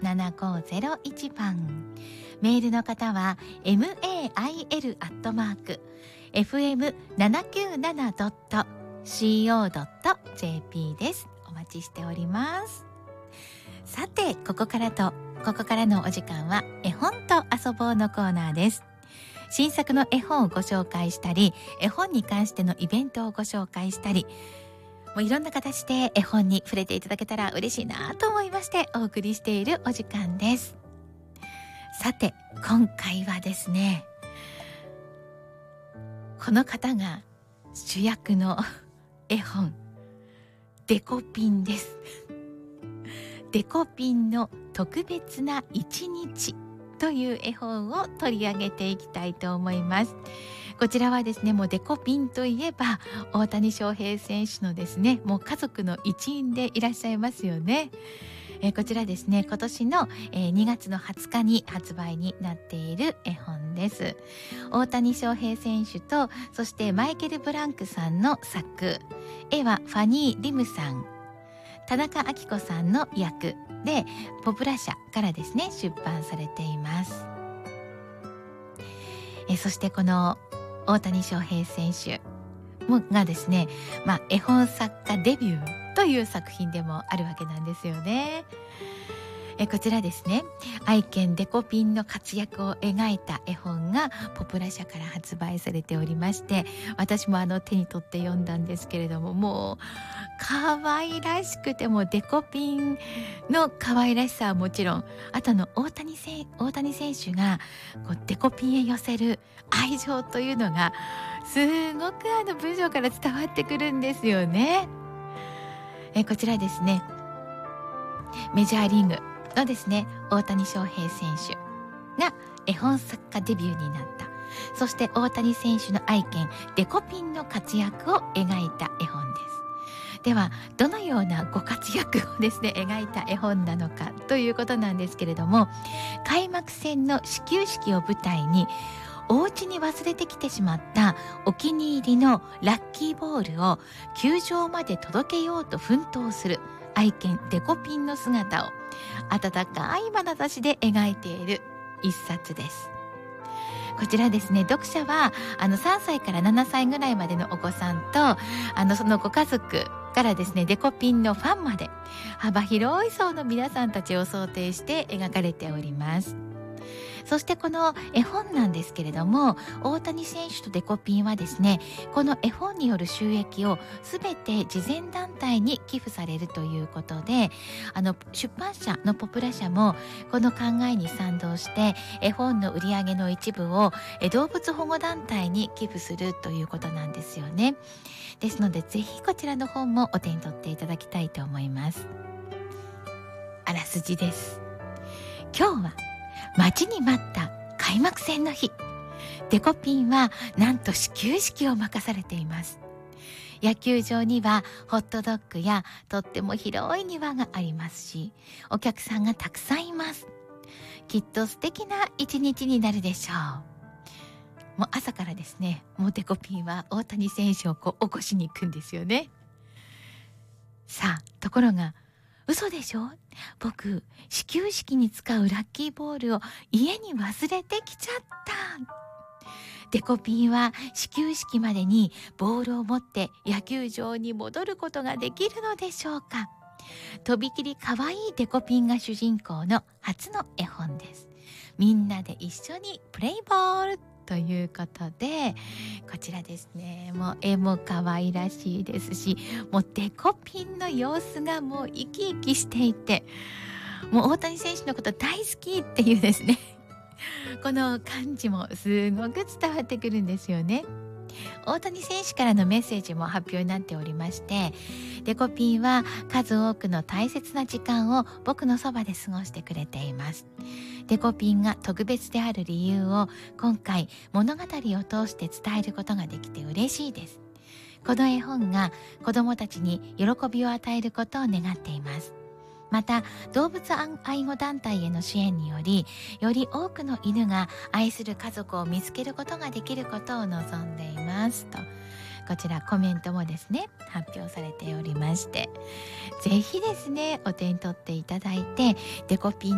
7501番。メールの方は mail@fm797.co.jp です。お待ちしております。さて、ここからのお時間は絵本と遊ぼうのコーナーです。新作の絵本をご紹介したり、絵本に関してのイベントをご紹介したり、もういろんな形で絵本に触れていただけたら嬉しいなと思いましてお送りしているお時間です。さて、今回はですね、この方が主役の絵本、デコピンです。デコピンの特別な一日という絵本を取り上げていきたいと思います。こちらはですね、もうデコピンといえば大谷翔平選手のですね、もう家族の一員でいらっしゃいますよね。こちらですね、今年の2月の20日に発売になっている絵本です。大谷翔平選手と、そしてマイケル・ブランクさんの作、絵はファニー・リムさん、田中明子さんの役でポプラ社からですね、出版されています。そしてこの大谷翔平選手がですね、絵本作家デビューという作品でもあるわけなんですよね。こちらですね、愛犬デコピンの活躍を描いた絵本がポプラ社から発売されておりまして、私も手に取って読んだんですけれども、もう可愛らしくて、もデコピンの可愛らしさはもちろん、あと大谷選手がこうデコピンへ寄せる愛情というのがすごく文章から伝わってくるんですよね。こちらですね、メジャーリーグのですね、大谷翔平選手が絵本作家デビューになった。そして大谷選手の愛犬デコピンの活躍を描いた絵本です。では、どのようなご活躍をですね、描いた絵本なのかということなんですけれども、開幕戦の始球式を舞台に、お家に忘れてきてしまったお気に入りのラッキーボールを球場まで届けようと奮闘する愛犬デコピンの姿を温かい眼差しで描いている一冊です。こちらですね、読者は3歳から7歳ぐらいまでのお子さんと、そのご家族からですね、デコピンのファンまで幅広い層の皆さんたちを想定して描かれております。そしてこの絵本なんですけれども、大谷選手とデコピンはですね、この絵本による収益をすべて慈善団体に寄付されるということで、出版社のポプラ社もこの考えに賛同して絵本の売り上げの一部を動物保護団体に寄付するということなんですよね。ですので、ぜひこちらの本もお手に取っていただきたいと思います。あらすじです。今日は待ちに待った開幕戦の日。デコピンはなんと始球式を任されています。野球場にはホットドッグやとっても広い庭がありますし、お客さんがたくさんいます。きっと素敵な一日になるでしょう。もう朝からですね、もうデコピンは大谷選手を起こしに行くんですよね。さあ、ところが嘘でしょ？僕、始球式に使うラッキーボールを家に忘れてきちゃった。デコピンは始球式までにボールを持って野球場に戻ることができるのでしょうか？とびきり可愛いデコピンが主人公の初の絵本です。みんなで一緒にプレイボールということで、こちらですね、もう絵も可愛らしいですし、もうデコピンの様子がもう生き生きしていて、もう大谷選手のこと大好きっていうですねこの感じもすごく伝わってくるんですよね。大谷選手からのメッセージも発表になっておりまして、デコピンは数多くの大切な時間を僕のそばで過ごしてくれています。デコピンが特別である理由を今回物語を通して伝えることができて嬉しいです。この絵本が子どもたちに喜びを与えることを願っています。また、動物愛護団体への支援により、より多くの犬が愛する家族を見つけることができることを望んでいますと、こちらコメントもですね、発表されておりまして、ぜひですね、お手に取っていただいて、デコピン